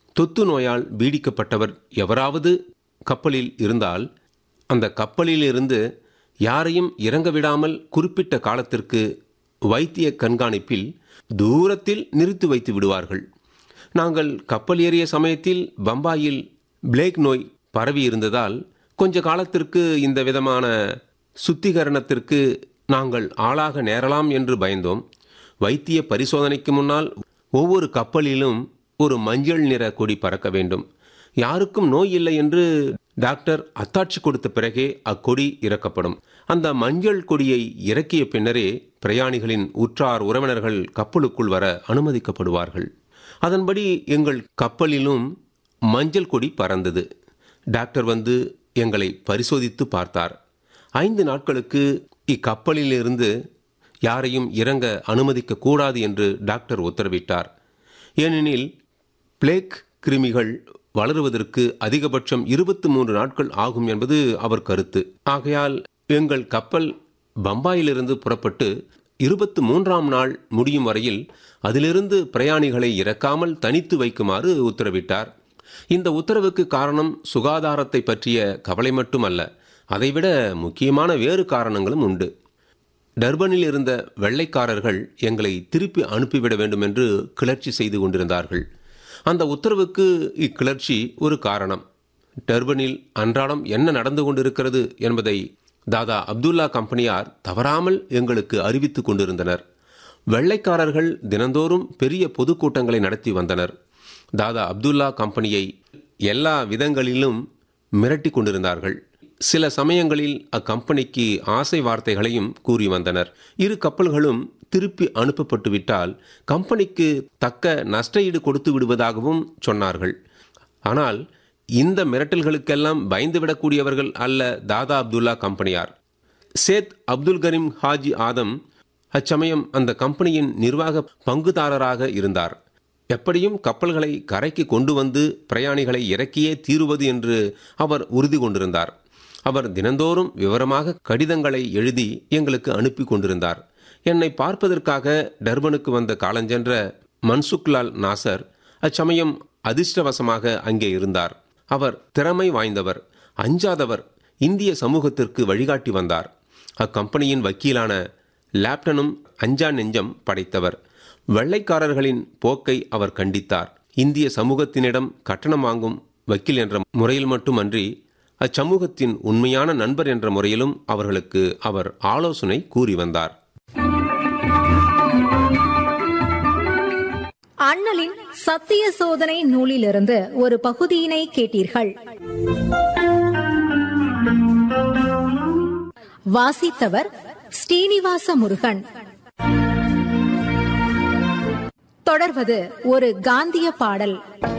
தொத்து நோயால் பீடிக்கப்பட்டவர் எவராவது கப்பலில் இருந்தால் அந்த கப்பலிலிருந்து யாரையும் இறங்க விடாமல் குறிப்பிட்ட காலத்திற்கு வைத்திய கண்காணிப்பில் தூரத்தில் நிறுத்தி வைத்து விடுவார்கள். நாங்கள் கப்பல் ஏறிய சமயத்தில் பம்பாயில் பிளேக் நோய் பரவி இருந்ததால் கொஞ்ச காலத்திற்கு இந்த விதமான சுத்திகரணத்திற்கு நாங்கள் ஆளாக நேரலாம் என்று பயந்தோம். வைத்திய பரிசோதனைக்கு முன்னால் ஒவ்வொரு கப்பலிலும் ஒரு மஞ்சள் நிற கொடி பறக்க வேண்டும். யாருக்கும் நோய் இல்லை என்று டாக்டர் அத்தாட்சி கொடுத்த பிறகே அக்கொடி இறக்கப்படும். அந்த மஞ்சள் கொடியை இறக்கிய பின்னரே பிரயாணிகளின் உற்றார் உறவினர்கள் கப்பலுக்குள் வர அனுமதிக்கப்படுவார்கள். அதன்படி எங்கள் கப்பலிலும் மஞ்சள் கொடி பறந்தது. டாக்டர் வந்து எங்களை பரிசோதித்து பார்த்தார். 5 நாட்களுக்கு இக்கப்பலிலிருந்து யாரையும் இறங்க அனுமதிக்க கூடாது என்று டாக்டர் உத்தரவிட்டார். ஏனெனில் பிளேக் கிருமிகள் வளருவதற்கு அதிகபட்சம் 23 நாட்கள் ஆகும் என்பது அவர் கருத்து. ஆகையால் எங்கள் கப்பல் பம்பாயிலிருந்து புறப்பட்டு 23ஆம் நாள் முடியும் வரையில் அதிலிருந்து பிரயாணிகளை இறக்காமல் தனித்து வைக்குமாறு உத்தரவிட்டார். இந்த உத்தரவுக்கு காரணம் சுகாதாரத்தை பற்றிய கவலை மட்டுமல்ல, அதைவிட முக்கியமான வேறு காரணங்களும் உண்டு. டர்பனில் இருந்த வெள்ளைக்காரர்கள் எங்களை திருப்பி அனுப்பிவிட வேண்டும் என்று கிளர்ச்சி செய்து கொண்டிருந்தார்கள். அந்த உத்தரவுக்கு இக்கிளர்ச்சி ஒரு காரணம். டர்பனில் அன்றாடம் என்ன நடந்து கொண்டிருக்கிறது என்பதை தாதா அப்துல்லா கம்பெனியார் தவறாமல் எங்களுக்கு அறிவித்து கொண்டிருந்தனர். வெள்ளைக்காரர்கள் தினந்தோறும் பெரிய பொதுக்கூட்டங்களை நடத்தி வந்தனர். தாதா அப்துல்லா கம்பெனியை எல்லா விதங்களிலும் மிரட்டி கொண்டிருந்தார்கள். சில சமயங்களில் அக்கம்பெனிக்கு ஆசை வார்த்தைகளையும் கூறி வந்தனர். 2 கப்பல்களும் திருப்பி அனுப்பப்பட்டுவிட்டால் கம்பெனிக்கு தக்க நஷ்டஈடு கொடுத்து விடுவதாகவும் சொன்னார்கள். ஆனால் இந்த மிரட்டல்களுக்கெல்லாம் பயந்துவிடக்கூடியவர்கள் அல்ல தாதா அப்துல்லா கம்பெனியார். சேத் அப்துல் கரீம் ஹாஜி ஆதம் அச்சமயம் அந்த கம்பெனியின் நிர்வாக பங்குதாரராக இருந்தார். எப்படியும் கப்பல்களை கரைக்கு கொண்டு வந்து பிரயாணிகளை இறக்கியே தீருவது என்று அவர் உறுதி கொண்டிருந்தார். அவர் தினந்தோறும் விவரமாக கடிதங்களை எழுதி எங்களுக்கு அனுப்பி கொண்டிருந்தார். என்னை பார்ப்பதற்காக டர்பனுக்கு வந்த காலஞ்சென்ற மன்சுக்லால் நாசர் அச்சமயம் அதிர்ஷ்டவசமாக அங்கே இருந்தார். அவர் திறமை வாய்ந்தவர், அஞ்சாதவர், இந்திய சமூகத்திற்கு வழிகாட்டி வந்தார். அக்கம்பெனியின் வக்கீலான லேப்டனும் அஞ்சா நெஞ்சம் படைத்தவர். வெள்ளைக்காரர்களின் போக்கை அவர் கண்டித்தார். இந்திய சமூகத்தினிடம் கட்டணம் வாங்கும் வக்கீல் என்ற முறையில் மட்டுமன்றி அச்சமூகத்தின் உண்மையான நண்பர் என்ற முறையிலும் அவர்களுக்கு அவர் ஆலோசனை கூறி வந்தார். அண்ணலின் சத்திய சோதனை நூலிலிருந்து ஒரு பகுதியினை கேட்டீர்கள். வாசித்தவர் ஸ்ரீனிவாச முருகன். தொடர்வது ஒரு காந்திய பாடல்.